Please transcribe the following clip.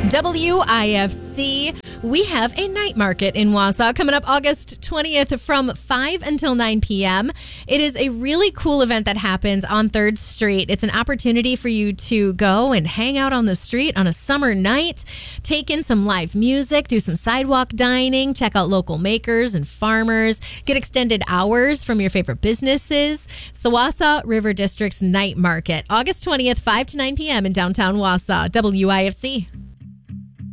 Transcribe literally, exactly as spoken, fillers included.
W I F C. We have a night market in Wausau coming up August twentieth from five until nine p.m. It is a really cool event that happens on third Street. It's an opportunity for you to go and hang out on the street on a summer night, take in some live music, do some sidewalk dining, check out local makers and farmers, get extended hours from your favorite businesses. It's the Wausau River District's Night Market, August twentieth, five to nine p.m. in downtown Wausau. W I F C.